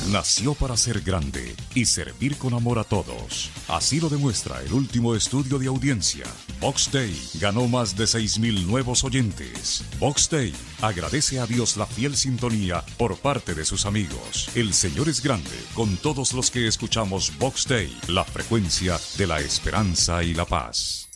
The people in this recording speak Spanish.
nació para ser grande y servir con amor a todos. Así lo demuestra el último estudio de audiencia. Vox Day ganó más de 6,000 nuevos oyentes. Vox Day agradece a Dios la fiel sintonía por parte de sus amigos. El Señor es grande con todos los que escuchamos Vox Day, la frecuencia de la esperanza y la paz.